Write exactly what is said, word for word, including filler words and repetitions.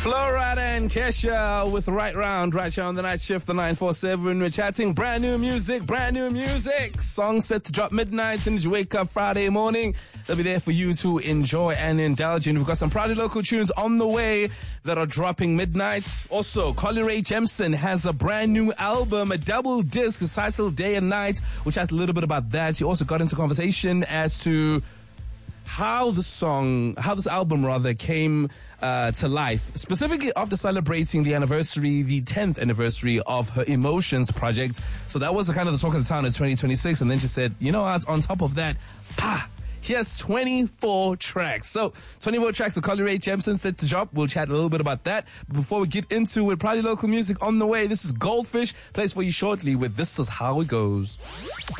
Florida and Kesha with Right Round, right here on the night shift, the nine four seven. We're chatting brand new music, brand new music. Songs set to drop midnight as soon as you wake up Friday morning. They'll be there for you to enjoy and indulge in. We've got some proudly local tunes on the way that are dropping midnights. Also, Colly Rae Jepsen has a brand new album, a double disc. It's titled Day and Night, which has a little bit about that. She also got into conversation as to how the song, how this album rather came uh, to life, specifically after celebrating the anniversary, the tenth anniversary of her Emotions project. So that was the kind of the talk of the town in twenty twenty-six. And then she said, you know what, on top of that, pah, here's twenty-four tracks. So twenty-four tracks of Colly Rae Jepsen set to drop. We'll chat a little bit about that. But before we get into it, probably local music on the way. This is Goldfish, plays for you shortly with This Is How It Goes.